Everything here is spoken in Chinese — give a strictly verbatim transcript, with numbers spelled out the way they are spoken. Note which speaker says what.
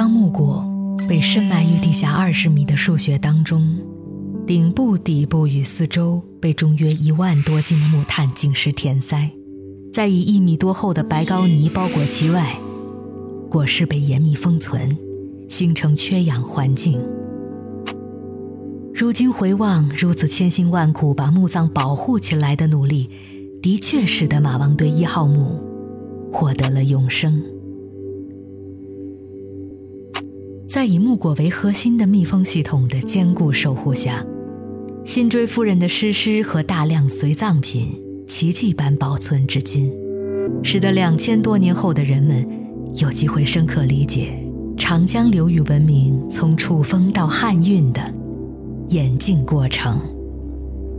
Speaker 1: 木椁被深埋于地下二十米的数穴当中，顶部、底部与四周被重约一万多斤的木炭紧实填塞，再以一米多厚的白膏泥包裹其外，椁室被严密封存，形成缺氧环境。如今回望如此千辛万苦把墓葬保护起来的努力，的确使得马王堆一号墓获得了永生。在以木椁为核心的密封系统的坚固守护下，辛追夫人的尸尸和大量随葬品奇迹般保存至今，使得两千多年后的人们有机会深刻理解长江流域文明从楚风到汉运的演进过程。